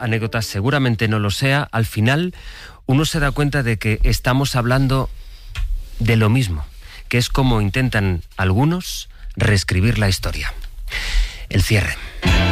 anécdota seguramente no lo sea, al final uno se da cuenta de que estamos hablando de lo mismo, que es como intentan algunos reescribir la historia. El cierre.